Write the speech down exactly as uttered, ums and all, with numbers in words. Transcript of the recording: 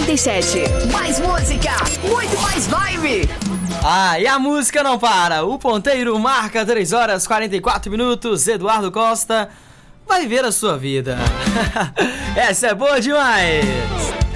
noventa e sete. Mais música, muito mais vibe. Ah, e a música não para. O ponteiro marca três horas e quarenta e quatro minutos. Eduardo Costa vai ver a sua vida. Essa é boa demais.